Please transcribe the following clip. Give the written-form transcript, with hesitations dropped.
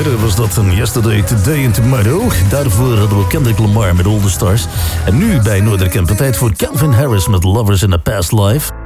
Eerder was dat een Yesterday, Today and Tomorrow. Daarvoor hadden we Kendrick Lamar met All the Stars. En nu bij Noorderkempen tijd voor Calvin Harris met Lovers in a Past Life.